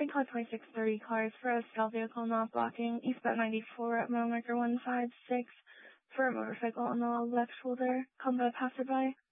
code 2630 cars for a stealth vehicle not blocking eastbound 94 at mile marker 156 for a motorcycle on the left shoulder. Combo passerby.